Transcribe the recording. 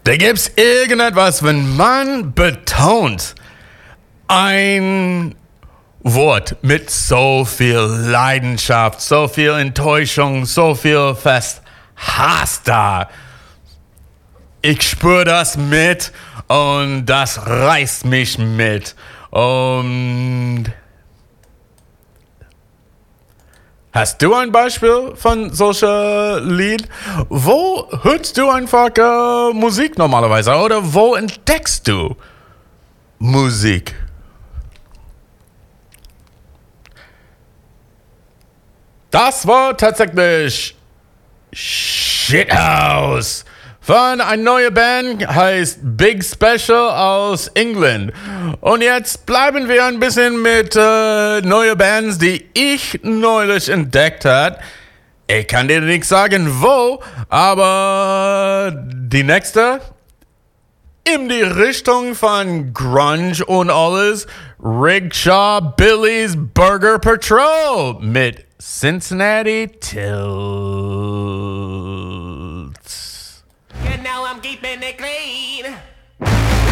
Da gibt's irgendetwas, wenn man betont ein Wort mit so viel Leidenschaft, so viel Enttäuschung, so viel Hass da. Ich spüre das mit und das reißt mich mit. Und hast du ein Beispiel von solcher Lied? Wo hörst du einfach Musik normalerweise oder wo entdeckst du Musik? Das war tatsächlich Shithouse von einer neuen Band, heißt Big Special aus England. Und jetzt bleiben wir ein bisschen mit neuen Bands, die ich neulich entdeckt habe. Ich kann dir nicht sagen, wo, aber die nächste in die Richtung von Grunge und alles. Rickshaw Billy's Burger Patrol mit Cincinnati Tilts. And now I'm keeping it clean.